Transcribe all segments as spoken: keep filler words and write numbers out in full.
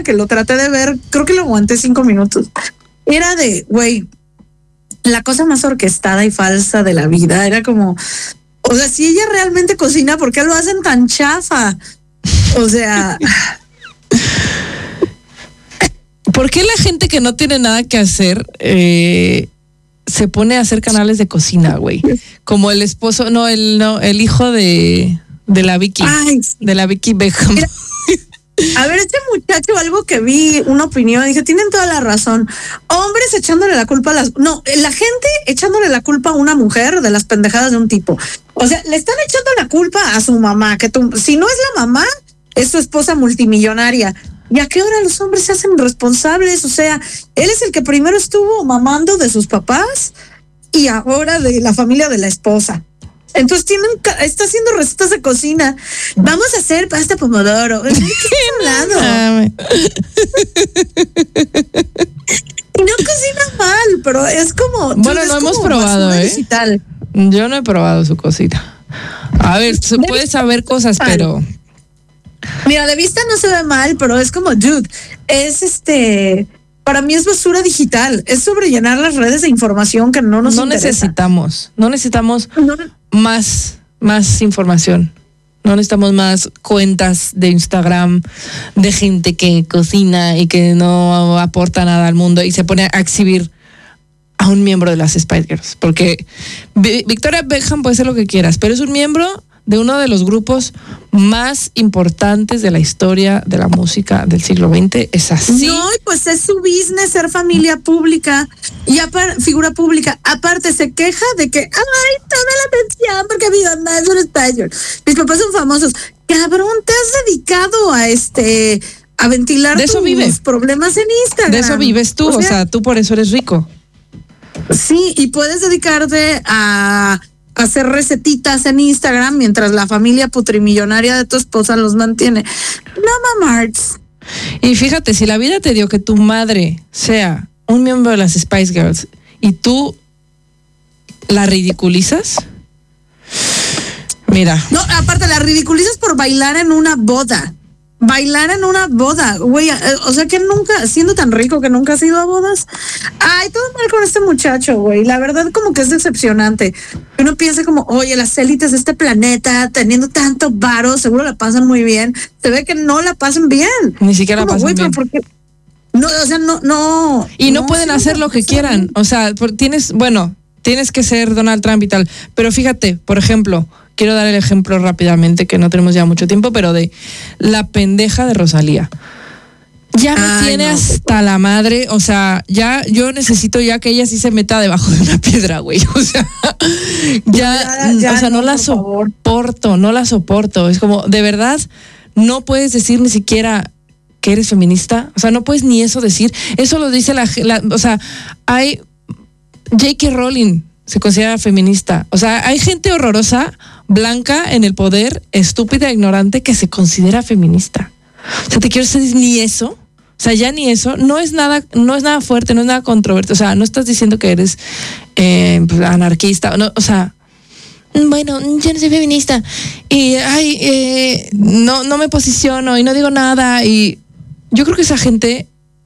cocina que lo traté de ver, creo que lo aguanté cinco minutos. Era de, güey, la cosa más orquestada y falsa de la vida. Era como, o sea, si ella realmente cocina, ¿por qué lo hacen tan chafa? O sea... ¿Por qué la gente que no tiene nada que hacer eh, se pone a hacer canales de cocina, güey? Como el esposo, no, el no, el hijo de, de la Vicky, Ay, de la Vicky Beckham. Mira, a ver, este muchacho, algo que vi, una opinión, dije, tienen toda la razón. Hombres echándole la culpa a las... No, la gente echándole la culpa a una mujer de las pendejadas de un tipo. O sea, le están echando la culpa a su mamá, que tu, si no es la mamá, es su esposa multimillonaria. ¿Y a qué hora los hombres se hacen responsables? O sea, él es el que primero estuvo mamando de sus papás y ahora de la familia de la esposa. Entonces tienen, está haciendo recetas de cocina. Vamos a hacer pasta pomodoro. ¿Qué estás hablando? Y no cocina mal, pero es como... Bueno, no hemos probado, ¿eh? Digital. Yo no he probado su cocina. A ver, se puede saber cosas, pero... Mira, de vista no se ve mal, pero es como, dude, es este, para mí es basura digital, es sobre llenar las redes de información que no nos no interesa. necesitamos, no necesitamos no. más, más información, no necesitamos más cuentas de Instagram de gente que cocina y que no aporta nada al mundo y se pone a exhibir a un miembro de las Spice Girls, porque Victoria Beckham puede ser lo que quieras, pero es un miembro de uno de los grupos más importantes de la historia de la música del siglo veinte. Es así. No, pues es su business ser familia pública y aparte, figura pública. Aparte se queja de que, ay, toda la atención porque mi mamá es un español. Mis papás son famosos. Cabrón, te has dedicado a este, a ventilar de eso tus vive. problemas en Instagram. De eso vives tú, o sea, o sea, tú por eso eres rico. Sí, y puedes dedicarte a hacer recetitas en Instagram mientras la familia putrimillonaria de tu esposa los mantiene. No, mamarts. Y fíjate, si la vida te dio que tu madre sea un miembro de las Spice Girls y tú la ridiculizas, mira. No, aparte la ridiculizas por bailar en una boda. Bailar en una boda, güey, o sea que nunca, siendo tan rico que nunca has ido a bodas. Ay, todo mal con este muchacho, güey. La verdad como que es decepcionante. Uno piensa como, oye, las élites de este planeta, teniendo tanto varo, seguro la pasan muy bien. Se ve que no la pasan bien. Ni siquiera como, la pasan güey, bien. Pero ¿por qué? No, o sea, no, no. Y no, no pueden hacer lo que quieran. Bien. O sea, tienes, bueno, tienes que ser Donald Trump y tal. Pero fíjate, por ejemplo, quiero dar el ejemplo rápidamente, que no tenemos ya mucho tiempo, pero de la pendeja de Rosalía. Ya me Ay, tiene no. hasta la madre, o sea, ya yo necesito ya que ella sí se meta debajo de una piedra, güey. O sea, ya, ya, ya o sea, no, no la soporto, favor. no la soporto. Es como, de verdad, no puedes decir ni siquiera que eres feminista. O sea, no puedes ni eso decir. Eso lo dice la, la o sea, hay J K Rowling se considera feminista. O sea, hay gente horrorosa, blanca, en el poder, estúpida, ignorante, que se considera feminista. O sea, te quiero decir, ni eso. O sea, ya ni eso. No es nada, no es nada fuerte, no es nada controvertido. O sea, no estás diciendo que eres eh, pues, anarquista. No, o sea, bueno, yo no soy feminista. Y, ay, eh, no, no me posiciono y no digo nada. Y yo creo que esa gente,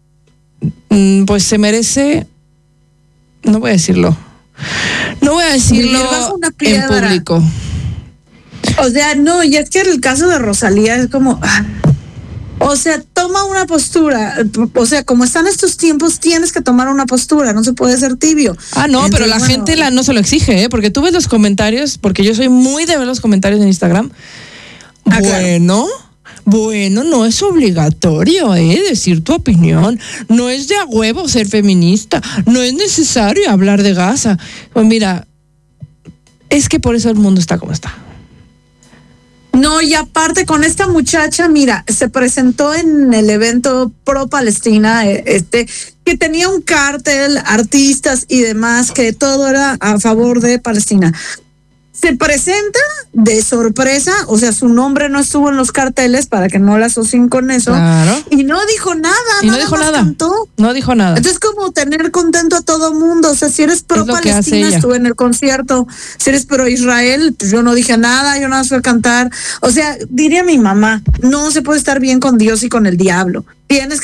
pues, se merece, no voy a decirlo, No voy a decirlo en público. O sea, no, y es que el caso de Rosalía es como, o sea, toma una postura. O sea, como están estos tiempos, tienes que tomar una postura, no se puede ser tibio. Ah, no, Entonces, pero la bueno, gente la, no se lo exige, ¿eh? Porque tú ves los comentarios, porque yo soy muy de ver los comentarios en Instagram. Ah, bueno... Claro. Bueno, no es obligatorio, ¿eh? Decir tu opinión. No es de a huevo ser feminista. No es necesario hablar de Gaza. Pues mira, es que por eso el mundo está como está. No, y aparte con esta muchacha, mira, se presentó en el evento pro Palestina, este, que tenía un cártel, artistas y demás, que todo era a favor de Palestina. Se presenta de sorpresa, o sea, su nombre no estuvo en los carteles para que no la asocien con eso. Claro. Y no dijo nada, y no nada dijo más nada. cantó. No dijo nada. Entonces, como tener contento a todo mundo. O sea, si eres pro Palestina, estuve en el concierto. Si eres pro Israel, pues yo no dije nada, yo nada más fui a cantar. O sea, diría mi mamá, no se puede estar bien con Dios y con el diablo. Tienes que